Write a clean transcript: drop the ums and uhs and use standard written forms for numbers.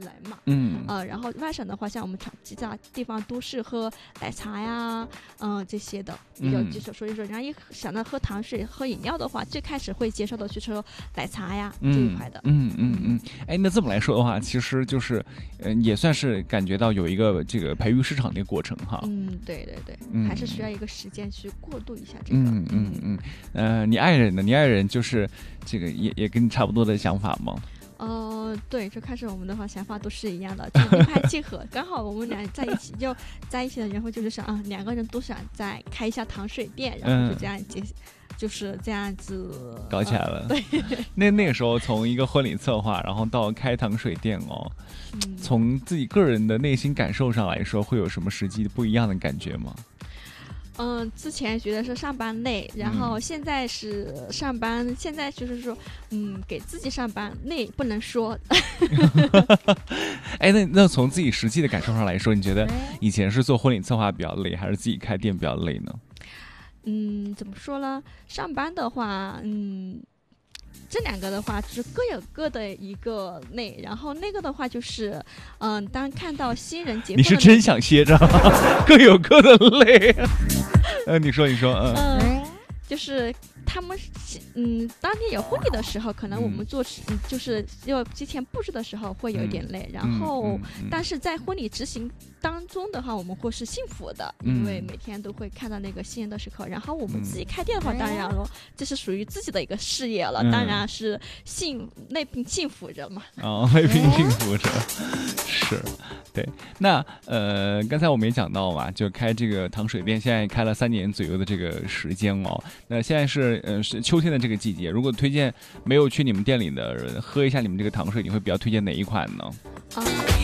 来嘛。 然后外省的话，像我们其他地方都是喝奶茶呀，这些的比较接受。所以说，人家一想到喝糖水、喝饮料的话，最开始会接受的就是说奶茶呀这一块的。 哎，那这么来说的话，其实就是，也算是感觉到有一个这个培育市场的一个过程哈。 对，还是需要一个时间去过渡一下这个。 你爱人呢？你爱人就是这个也跟你差不多的想法吗？ 对，就开始我们的话想法都是一样的，就一拍即合。刚好我们俩在一起的然后就是想两个人都想再开一下糖水店，然后就这样就是这样子搞起来了。 对， 那个时候从一个婚礼策划，然后到开糖水店从自己个人的内心感受上来说，会有什么实际不一样的感觉吗？ 之前觉得是上班累，然后现在是上班，现在就是说，给自己上班累不能说。 哎，那从自己实际的感受上来说，你觉得以前是做婚礼策划比较累，还是自己开店比较累呢？ 怎么说呢？上班的话，这两个的话就是各有各的一个累，然后那个的话就是，当看到新人结婚， 你是真想歇着，各有各的累。你说， 就是他们当天有婚礼的时候，可能我们就是要提前布置的时候会有一点累，然后但是在婚礼执行当中的话，我们会是幸福的，因为每天都会看到那个新人的时刻。然后我们自己开店的话，当然了，这是属于自己的一个事业了，当然是内并幸福着嘛。 内并幸福着，是，对。那刚才我们也讲到嘛，就开这个糖水店，现在开了3年左右的这个时间那现在是秋天的这个季节，如果推荐没有去你们店里的人喝一下你们这个糖水，你会比较推荐哪一款呢？